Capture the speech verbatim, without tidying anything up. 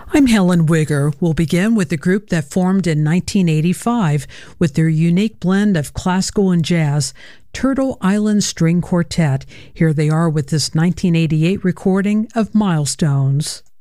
I'm Helen Wigger. We'll begin with the group that formed in nineteen eighty-five with their unique blend of classical and jazz, Turtle Island String Quartet. Here they are with this nineteen eighty-eight recording of Milestones.